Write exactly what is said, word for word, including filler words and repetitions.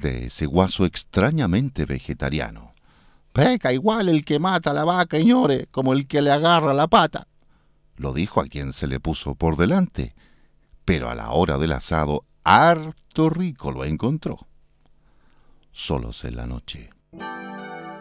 de ese guaso extrañamente vegetariano. «Peca igual el que mata a la vaca, señores, como el que le agarra la pata», lo dijo a quien se le puso por delante, pero a la hora del asado harto rico lo encontró. Solos en la noche.